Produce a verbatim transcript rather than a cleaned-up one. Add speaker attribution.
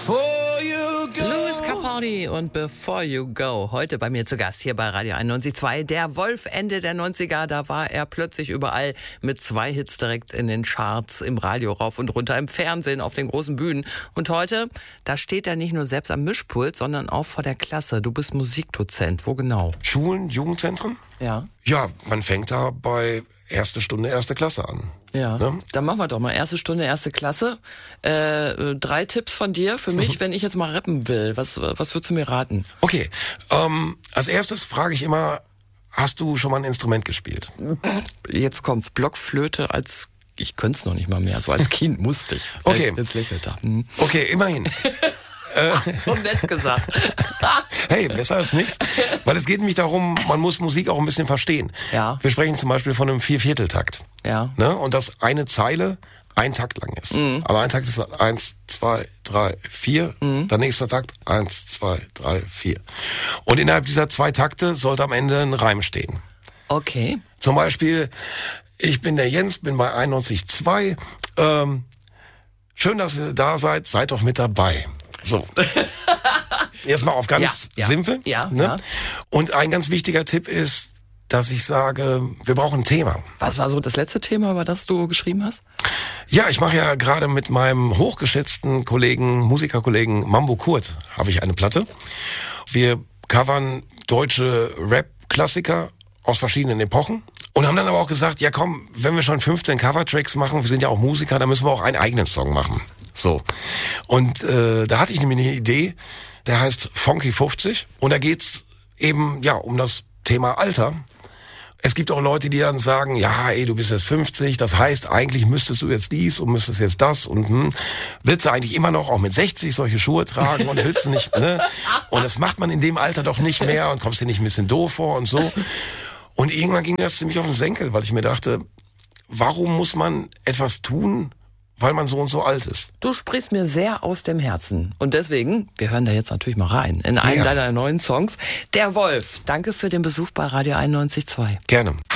Speaker 1: Before you go.
Speaker 2: Louis Capaldi und Before You Go. Heute bei mir zu Gast hier bei Radio einundneunzig Komma zwei. Der Wolf Ende der neunziger, da war er plötzlich überall mit zwei Hits direkt in den Charts, im Radio rauf und runter, im Fernsehen, auf den großen Bühnen. Und heute, da steht er nicht nur selbst am Mischpult, sondern auch vor der Klasse. Du bist Musikdozent. Wo genau?
Speaker 3: Schulen, Jugendzentren?
Speaker 2: Ja.
Speaker 3: Ja, man fängt da bei erste Stunde, erste Klasse an.
Speaker 2: Ja,
Speaker 3: Ne?
Speaker 2: Dann machen wir doch mal erste Stunde, erste Klasse. Äh, drei Tipps von dir für mich, wenn ich jetzt mal rappen will. Was, was würdest du mir raten?
Speaker 3: Okay, ähm, als erstes frage ich immer, hast du schon mal ein Instrument gespielt?
Speaker 2: Jetzt kommt's, Blockflöte als, ich könnte es noch nicht mal mehr, so als Kind musste ich.
Speaker 3: Okay.
Speaker 2: Jetzt lächelt er. Hm.
Speaker 3: Okay, immerhin.
Speaker 2: So nett gesagt.
Speaker 3: Hey, besser als nichts. Weil es geht nämlich darum, man muss Musik auch ein bisschen verstehen.
Speaker 2: Ja.
Speaker 3: Wir sprechen zum Beispiel von einem Viervierteltakt.
Speaker 2: Ja.
Speaker 3: Ne? Und dass eine Zeile ein Takt lang ist. Mhm. Aber ein Takt ist eins, zwei, drei, vier. Mhm. Der nächste Takt eins, zwei, drei, vier. Und innerhalb dieser zwei Takte sollte am Ende ein Reim stehen.
Speaker 2: Okay.
Speaker 3: Zum Beispiel, ich bin der Jens, bin bei einundneunzig Komma zwei. Ähm, schön, dass ihr da seid, seid doch mit dabei. So. Erstmal auf ganz
Speaker 2: ja, ja.
Speaker 3: simpel.
Speaker 2: Ja,
Speaker 3: ne?
Speaker 2: ja.
Speaker 3: Und ein ganz wichtiger Tipp ist, dass ich sage, wir brauchen ein Thema.
Speaker 2: Was war so das letzte Thema, über das du geschrieben hast?
Speaker 3: Ja, ich mache ja gerade mit meinem hochgeschätzten Kollegen, Musikerkollegen Mambo Kurt, habe ich eine Platte. Wir covern deutsche Rap-Klassiker aus verschiedenen Epochen. Und haben dann aber auch gesagt, ja komm, wenn wir schon fünfzehn Covertracks machen, wir sind ja auch Musiker, dann müssen wir auch einen eigenen Song machen. So. Und äh, da hatte ich nämlich eine Idee, der heißt Funky fünfzig. Und da geht's eben ja um das Thema Alter. Es gibt auch Leute, die dann sagen, ja, ey, du bist jetzt fünfzig, das heißt, eigentlich müsstest du jetzt dies und müsstest jetzt das und hm, willst du eigentlich immer noch auch mit sechzig solche Schuhe tragen und willst du nicht, ne? Und das macht man in dem Alter doch nicht mehr und kommst dir nicht ein bisschen doof vor und so. Und irgendwann ging das ziemlich auf den Senkel, weil ich mir dachte, warum muss man etwas tun, weil man so und so alt ist?
Speaker 2: Du sprichst mir sehr aus dem Herzen. Und deswegen, wir hören da jetzt natürlich mal rein, in einen
Speaker 3: Ja.
Speaker 2: deiner neuen Songs. Der Wolf, danke für den Besuch bei Radio einundneunzig Komma zwei.
Speaker 3: Gerne.